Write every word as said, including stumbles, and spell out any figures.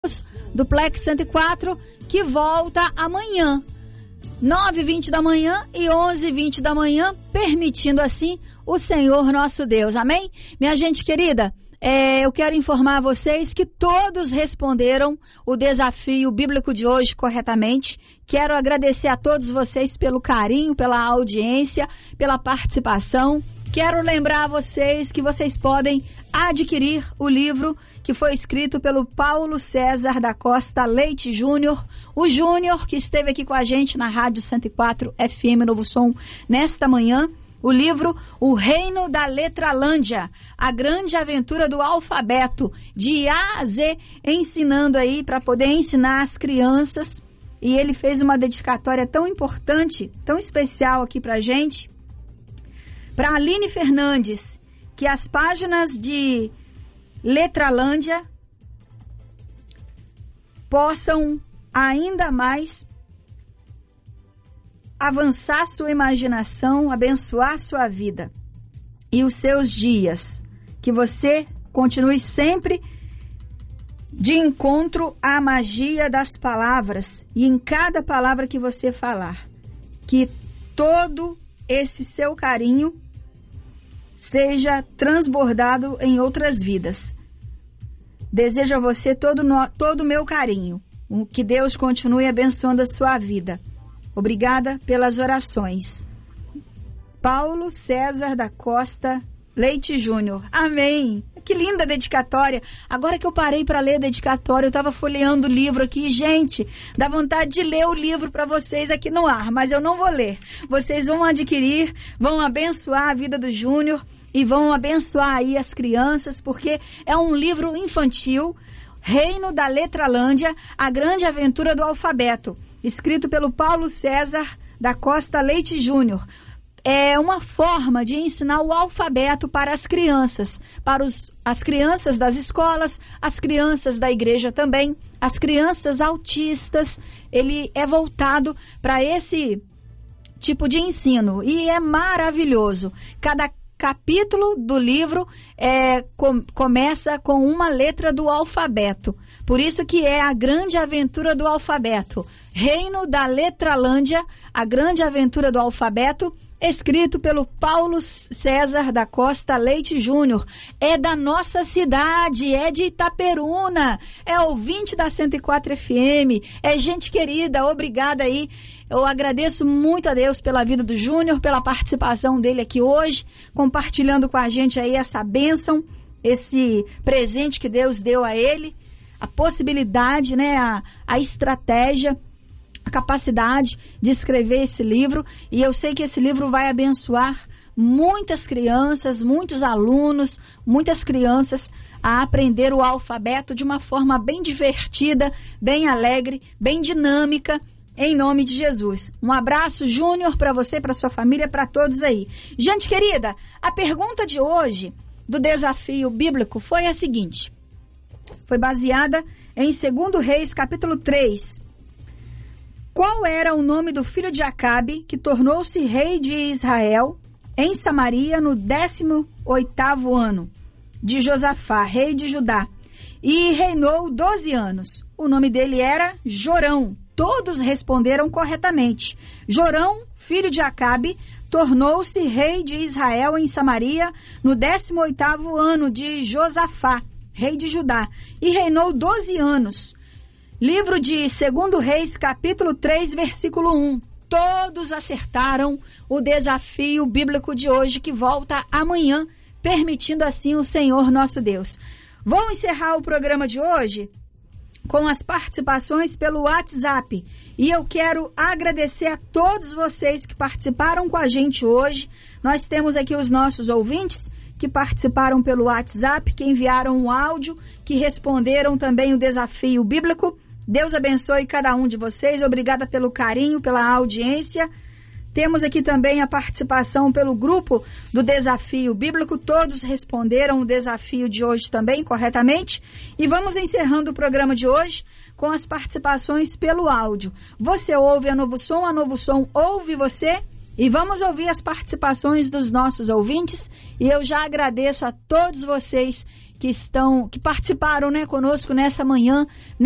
Duplex cento e quatro, que volta amanhã, nove e vinte da manhã e onze e vinte da manhã, permitindo assim o Senhor nosso Deus. Amém? Minha gente querida, é, eu quero informar a vocês que todos responderam o desafio bíblico de hoje corretamente. Quero agradecer a todos vocês pelo carinho, pela audiência, pela participação. Quero lembrar a vocês que vocês podem adquirir o livro que foi escrito pelo Paulo César da Costa Leite Júnior, o Júnior que esteve aqui com a gente na Rádio cento e quatro F M Novo Som nesta manhã. O livro O Reino da Letralândia, a grande aventura do alfabeto, de A a Z, ensinando aí para poder ensinar as crianças. E ele fez uma dedicatória tão importante, tão especial aqui para a gente, para Aline Fernandes, que as páginas de Letralândia possam ainda mais avançar sua imaginação, abençoar sua vida e os seus dias. Que você continue sempre de encontro à magia das palavras e em cada palavra que você falar, que todo esse seu carinho seja transbordado em outras vidas. Desejo a você todo o todo meu carinho. Que Deus continue abençoando a sua vida. Obrigada pelas orações. Paulo César da Costa Leite Júnior. Amém. Que linda dedicatória. Agora que eu parei para ler a dedicatória, eu estava folheando o livro aqui. Gente, dá vontade de ler o livro para vocês aqui no ar, mas eu não vou ler. Vocês vão adquirir, vão abençoar a vida do Júnior e vão abençoar aí as crianças, porque é um livro infantil, Reino da Letralândia, a grande aventura do alfabeto, escrito pelo Paulo César da Costa Leite Júnior. É uma forma de ensinar o alfabeto para as crianças, para os, as crianças das escolas, as crianças da igreja também, as crianças autistas. Ele é voltado para esse tipo de ensino e é maravilhoso. Cada capítulo do livro é, com, começa com uma letra do alfabeto. Por isso que é a grande aventura do alfabeto. Reino da Letralândia, a grande aventura do alfabeto, escrito pelo Paulo César da Costa Leite Júnior. É da nossa cidade, é de Itaperuna, é ouvinte da cento e quatro F M, é gente querida, obrigada aí. Eu agradeço muito a Deus pela vida do Júnior, pela participação dele aqui hoje, compartilhando com a gente aí essa bênção, esse presente que Deus deu a ele, a possibilidade, né, a, a estratégia, a capacidade de escrever esse livro. E eu sei que esse livro vai abençoar muitas crianças, muitos alunos, muitas crianças a aprender o alfabeto de uma forma bem divertida, bem alegre, bem dinâmica, em nome de Jesus. Um abraço, Júnior, para você, para sua família, para todos aí. Gente querida, a pergunta de hoje do desafio bíblico foi a seguinte. Foi baseada em segundo Reis, capítulo três. Qual era o nome do filho de Acabe, que tornou-se rei de Israel em Samaria no décimo oitavo ano de Josafá, rei de Judá, e reinou doze anos? O nome dele era Jorão. Todos responderam corretamente. Jorão, filho de Acabe, tornou-se rei de Israel em Samaria no décimo oitavo ano de Josafá, rei de Judá, e reinou doze anos. Livro de segundo Reis, capítulo três, versículo um. Todos acertaram o desafio bíblico de hoje, que volta amanhã, permitindo assim o Senhor nosso Deus. Vou encerrar o programa de hoje com as participações pelo WhatsApp. E eu quero agradecer a todos vocês que participaram com a gente hoje. Nós temos aqui os nossos ouvintes que participaram pelo WhatsApp, que enviaram um áudio, que responderam também o desafio bíblico. Deus abençoe cada um de vocês. Obrigada pelo carinho, pela audiência. Temos aqui também a participação pelo grupo do Desafio Bíblico. Todos responderam o desafio de hoje também corretamente. E vamos encerrando o programa de hoje com as participações pelo áudio. Você ouve a Novo Som, a Novo Som ouve você. E vamos ouvir as participações dos nossos ouvintes. E eu já agradeço a todos vocês que estão, que participaram, né, conosco nessa manhã,